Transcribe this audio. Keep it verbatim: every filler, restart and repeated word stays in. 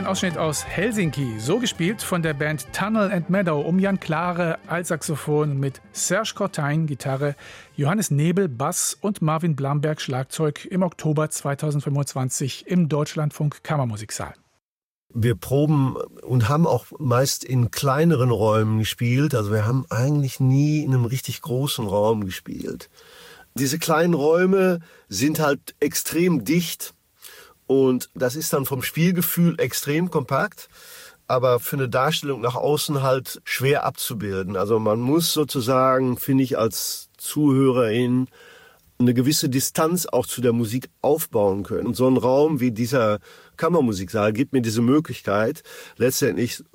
Ausschnitt aus Helsinki, so gespielt von der Band Tunnel and Meadow um Jan Klare, Altsaxophon mit Serge Cortain, Gitarre, Johannes Nebel, Bass und Marvin Blamberg, Schlagzeug im Oktober zweitausendfünfundzwanzig im Deutschlandfunk Kammermusiksaal. Wir proben und haben auch meist in kleineren Räumen gespielt. Also wir haben eigentlich nie in einem richtig großen Raum gespielt. Diese kleinen Räume sind halt extrem dicht und das ist dann vom Spielgefühl extrem kompakt, aber für eine Darstellung nach außen halt schwer abzubilden. Also man muss sozusagen, finde ich, als Zuhörerin eine gewisse Distanz auch zu der Musik aufbauen können. Und so ein Raum wie dieser Kammermusiksaal gibt mir diese Möglichkeit, letztendlich